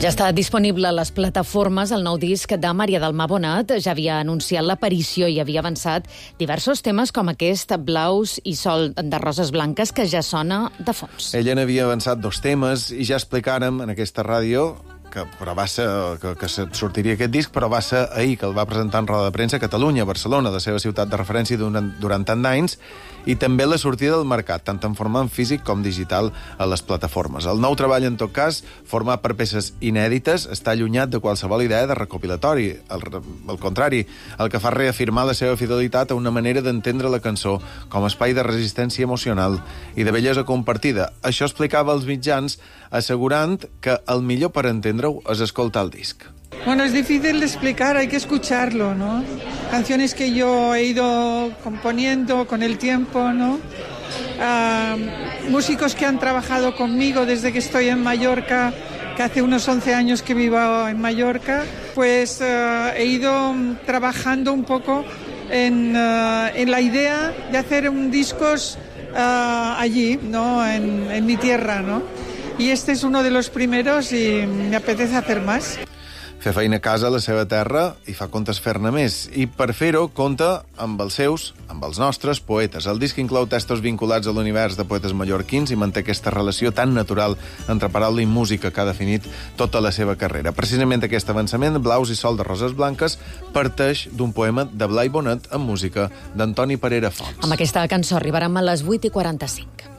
Ja està disponible a les plataformes el nou disc de Maria Dalmà Bonet. Ja havia anunciat l'aparició i havia avançat diversos temes com aquest Blaus i Sol de Roses Blanques, que ja sona de fons. Ella n'havia avançat 2 temes i ja explicàrem en aquesta ràdio que sortiria aquest disc, però va ser ahir que el va presentar en roda de premsa a Catalunya, a Barcelona, la seva ciutat de referència durant tant d'anys, i també la sortida del mercat, tant en format físic com digital a les plataformes. El nou treball, en tot cas, format per peces inèdites, està allunyat de qualsevol idea de recopilatori. Al contrari, el que fa reafirmar la seva fidelitat a una manera d'entendre la cançó com a espai de resistència emocional i de bellesa compartida. Això explicava als mitjans, assegurant que el millor per entendre-ho és escoltar el disc. Bueno, es difícil de explicar, hay que escucharlo, ¿no? Canciones que yo he ido componiendo con el tiempo, ¿no? Músicos que han trabajado conmigo desde que estoy en Mallorca, que hace unos 11 años que vivo en Mallorca, pues he ido trabajando un poco en la idea de hacer un discos allí, ¿no? En mi tierra, ¿no? Y este es uno de los primeros y me apetece hacer más. Fer feina a casa a la seva terra i fa comptes fer-ne més. I per fer-ho compta amb els seus, amb els nostres poetes. El disc inclou textos vinculats a l'univers de poetes mallorquins i manté aquesta relació tan natural entre paraula i música que ha definit tota la seva carrera. Precisament aquest avançament, Blaus i Sol de Roses Blanques, parteix d'un poema de Blai Bonet amb música d'Antoni Parera Fons. Amb aquesta cançó arribarem a les 8:45.